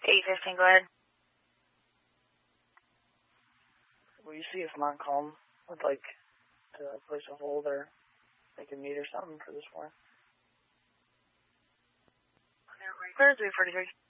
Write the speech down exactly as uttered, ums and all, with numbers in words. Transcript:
eight fifteen, go ahead. Will you see if Montcalm would like to place a hold or make a meet or something for this morning? Clear three forty-three.